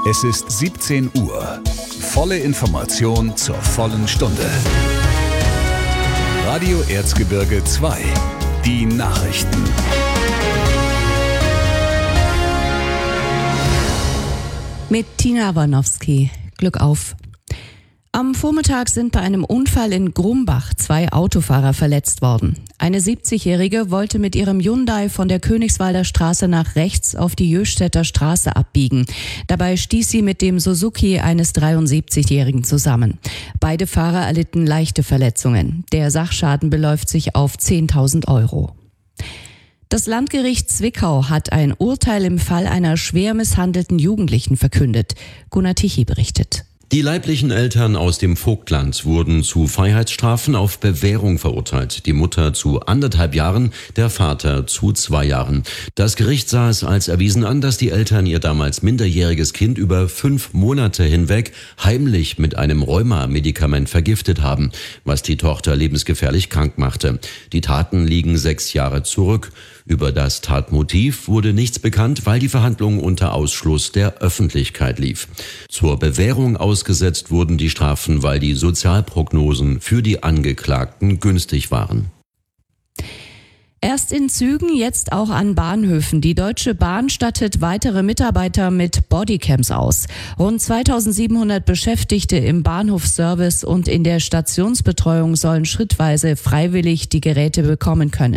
Es ist 17 Uhr. Volle Information zur vollen Stunde. Radio Erzgebirge 2. Die Nachrichten. Mit Tina Warnowski. Glück auf. Am Vormittag sind bei einem Unfall in Grumbach 2 Autofahrer verletzt worden. Eine 70-Jährige wollte mit ihrem Hyundai von der Königswalder Straße nach rechts auf die Jöstädter Straße abbiegen. Dabei stieß sie mit dem Suzuki eines 73-Jährigen zusammen. Beide Fahrer erlitten leichte Verletzungen. Der Sachschaden beläuft sich auf 10.000 Euro. Das Landgericht Zwickau hat ein Urteil im Fall einer schwer misshandelten Jugendlichen verkündet. Gunnar Tichy berichtet. Die leiblichen Eltern aus dem Vogtland wurden zu Freiheitsstrafen auf Bewährung verurteilt. Die Mutter zu 1,5 Jahren, der Vater zu 2 Jahren. Das Gericht sah es als erwiesen an, dass die Eltern ihr damals minderjähriges Kind über 5 Monate hinweg heimlich mit einem Rheuma-Medikament vergiftet haben, was die Tochter lebensgefährlich krank machte. Die Taten liegen 6 Jahre zurück. Über das Tatmotiv wurde nichts bekannt, weil die Verhandlung unter Ausschluss der Öffentlichkeit lief. Zur Bewährung ausgesetzt wurden die Strafen, weil die Sozialprognosen für die Angeklagten günstig waren. Erst in Zügen, jetzt auch an Bahnhöfen. Die Deutsche Bahn stattet weitere Mitarbeiter mit Bodycams aus. Rund 2.700 Beschäftigte im Bahnhofsservice und in der Stationsbetreuung sollen schrittweise freiwillig die Geräte bekommen können.